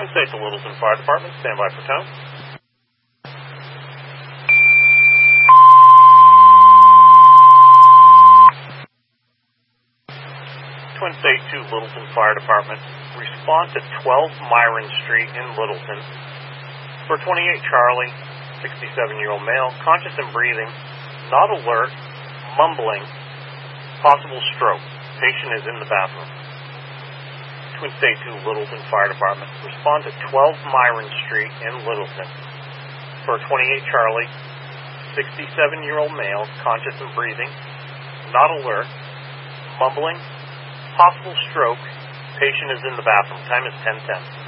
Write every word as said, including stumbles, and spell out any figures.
Twin States to Littleton Fire Department, stand by for tone. Twin State to Littleton Fire Department, respond to twelve Myron Street in Littleton. For twenty-eight Charlie, sixty-seven-year-old male, conscious and breathing, not alert, mumbling, possible stroke. Patient is in the bathroom. Twin State to Littleton Fire Department, respond to twelve Myron Street in Littleton. For twenty-eight Charlie, sixty-seven-year-old male, conscious and breathing, not alert, mumbling, possible stroke. Patient is in the bathroom. Time is ten ten.